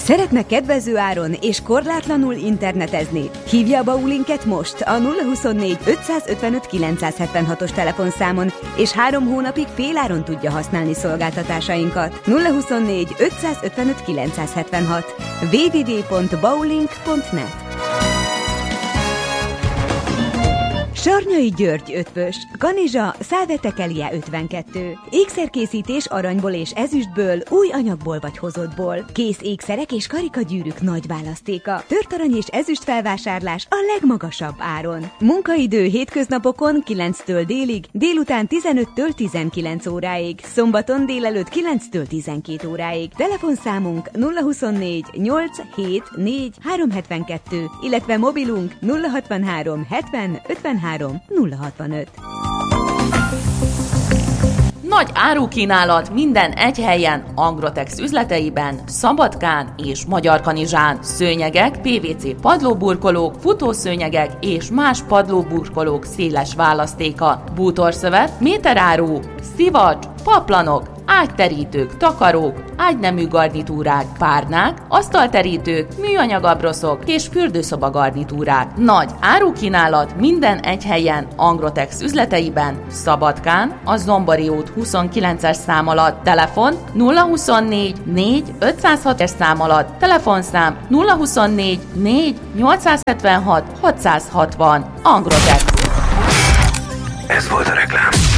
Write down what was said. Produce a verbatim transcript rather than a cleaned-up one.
Szeretne kedvező áron és korlátlanul internetezni? Hívja a Baulinket most a nulla huszonnégy ötszázötvenöt kilencszázhetvenhatos telefonszámon, és három hónapig féláron tudja használni szolgáltatásainkat. nulla huszonnégy ötszázötvenöt kilencszázhetvenhat double-u double-u double-u pont baulink pont net. Sarnyai György Ötvös, Kanizsa, Szálvetekelie ötvenkettő. Ékszerkészítés aranyból és ezüstből, új anyagból vagy hozottból. Kész ékszerek és karikagyűrűk nagy választéka. Tört arany és ezüst felvásárlás a legmagasabb áron. Munkaidő hétköznapokon kilenctől délig, délután tizenöttől tizenkilenc óráig, szombaton délelőtt kilenctől tizenkét óráig. Telefonszámunk nulla huszonnégy nyolc hét négy három hetvenkettő, illetve mobilunk nulla hatvanhárom hetven ötvenhárom nulla hatvanöt. Nagy árukínálat minden egy helyen, Angrotex üzleteiben, Szabadkán és Magyarkanizsán. Szőnyegek, pé vé cé padlóburkolók, futószőnyegek és más padlóburkolók széles választéka. Bútorszövet, méteráru, szivacs, paplanok, ágyterítők, takarók, ágynemű garnitúrák, párnák, asztalterítők, műanyagabroszok és fürdőszoba garnitúrák. Nagy árukínálat minden egy helyen, Angrotex üzleteiben, Szabadkán, a Zombori út huszonkilences szám alatt, telefon nulla huszonnégy négy ötszázhat szám alatt, telefonszám nulla huszonnégy négy nyolcszázhetvenhat hatszázhatvan. Angrotex. Ez volt a reklám.